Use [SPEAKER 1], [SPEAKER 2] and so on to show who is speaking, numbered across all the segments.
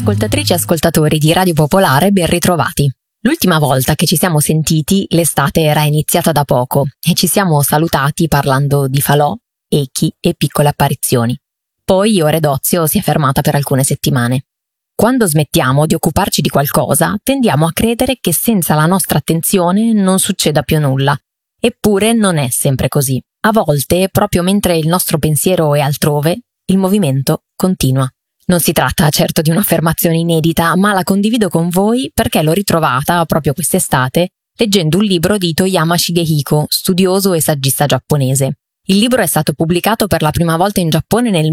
[SPEAKER 1] ascoltatrici e ascoltatori di Radio Popolare, ben ritrovati. L'ultima volta che ci siamo sentiti, l'estate era iniziata da poco e ci siamo salutati parlando di falò, echi e piccole apparizioni. Poi Ore d'Ozio si è fermata per alcune settimane. Quando smettiamo di occuparci di qualcosa, tendiamo a credere che senza la nostra attenzione non succeda più nulla. Eppure non è sempre così. A volte, proprio mentre il nostro pensiero è altrove, il movimento continua. Non si tratta certo di un'affermazione inedita, ma la condivido con voi perché l'ho ritrovata proprio quest'estate leggendo un libro di Toyama Shigehiko, studioso e saggista giapponese. Il libro è stato pubblicato per la prima volta in Giappone nel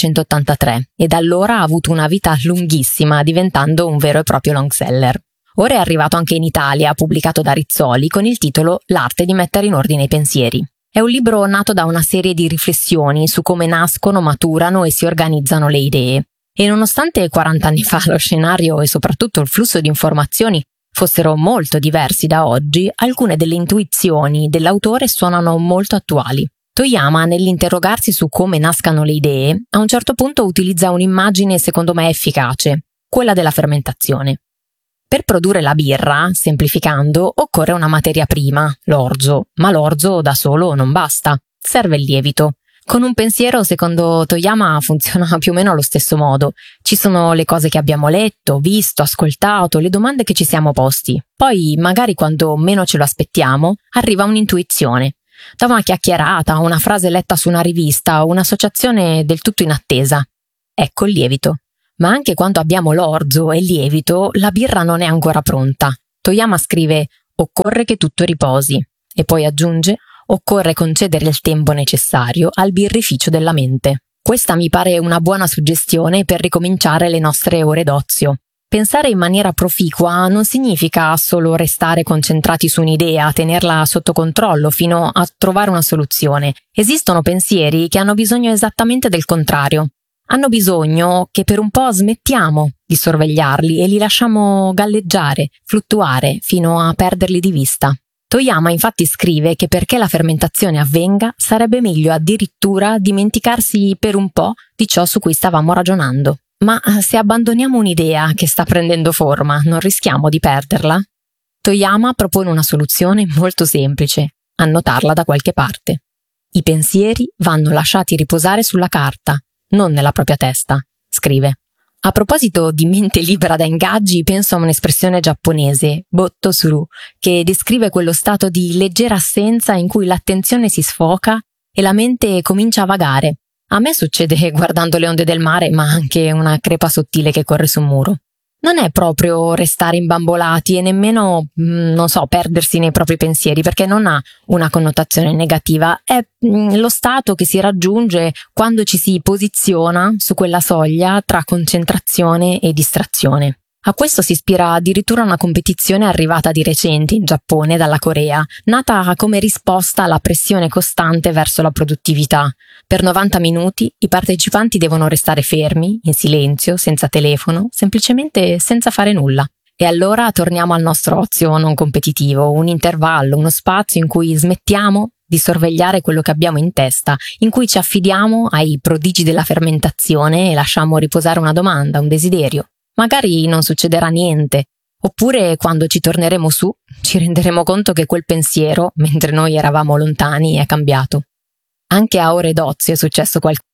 [SPEAKER 1] 1983 e da allora ha avuto una vita lunghissima, diventando un vero e proprio long seller. Ora è arrivato anche in Italia, pubblicato da Rizzoli, con il titolo L'arte di mettere in ordine i pensieri. È un libro nato da una serie di riflessioni su come nascono, maturano e si organizzano le idee. E nonostante 40 anni fa lo scenario e soprattutto il flusso di informazioni fossero molto diversi da oggi, alcune delle intuizioni dell'autore suonano molto attuali. Toyama, nell'interrogarsi su come nascano le idee, a un certo punto utilizza un'immagine secondo me efficace, quella della fermentazione. Per produrre la birra, semplificando, occorre una materia prima, l'orzo, ma l'orzo da solo non basta, serve il lievito. Con un pensiero, secondo Toyama, funziona più o meno allo stesso modo. Ci sono le cose che abbiamo letto, visto, ascoltato, le domande che ci siamo posti. Poi, magari quando meno ce lo aspettiamo, arriva un'intuizione. Da una chiacchierata, una frase letta su una rivista, un'associazione del tutto inattesa. Ecco il lievito. Ma anche quando abbiamo l'orzo e il lievito, la birra non è ancora pronta. Toyama scrive: occorre che tutto riposi. E poi aggiunge: occorre concedere il tempo necessario al birrificio della mente. Questa mi pare una buona suggestione per ricominciare le nostre ore d'ozio. Pensare in maniera proficua non significa solo restare concentrati su un'idea, tenerla sotto controllo fino a trovare una soluzione. Esistono pensieri che hanno bisogno esattamente del contrario. Hanno bisogno che per un po' smettiamo di sorvegliarli e li lasciamo galleggiare, fluttuare, fino a perderli di vista. Toyama infatti scrive che perché la fermentazione avvenga sarebbe meglio addirittura dimenticarsi per un po' di ciò su cui stavamo ragionando. Ma se abbandoniamo un'idea che sta prendendo forma, non rischiamo di perderla? Toyama propone una soluzione molto semplice: annotarla da qualche parte. I pensieri vanno lasciati riposare sulla carta, non nella propria testa, scrive. A proposito di mente libera da ingaggi, penso a un'espressione giapponese, botto suru, che descrive quello stato di leggera assenza in cui l'attenzione si sfoca e la mente comincia a vagare. A me succede guardando le onde del mare, ma anche una crepa sottile che corre su un muro. Non è proprio restare imbambolati e nemmeno, perdersi nei propri pensieri, perché non ha una connotazione negativa. È lo stato che si raggiunge quando ci si posiziona su quella soglia tra concentrazione e distrazione. A questo si ispira addirittura una competizione arrivata di recente in Giappone dalla Corea, nata come risposta alla pressione costante verso la produttività. Per 90 minuti i partecipanti devono restare fermi, in silenzio, senza telefono, semplicemente senza fare nulla. E allora torniamo al nostro ozio non competitivo, un intervallo, uno spazio in cui smettiamo di sorvegliare quello che abbiamo in testa, in cui ci affidiamo ai prodigi della fermentazione e lasciamo riposare una domanda, un desiderio. Magari non succederà niente, oppure quando ci torneremo su ci renderemo conto che quel pensiero, mentre noi eravamo lontani, è cambiato. Anche a Ore d'Ozio è successo qualcosa.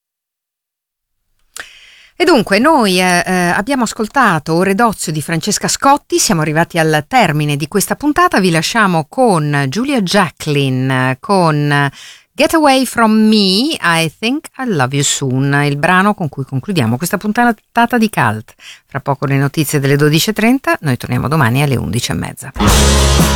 [SPEAKER 2] E dunque noi abbiamo ascoltato Ore d'Ozio di Francesca Scotti, siamo arrivati al termine di questa puntata, vi lasciamo con Julia Jacqueline, con Get Away From Me, I Think I Love You Soon, il brano con cui concludiamo questa puntata di Cult. Fra poco le notizie delle 12.30, noi torniamo domani alle 11.30.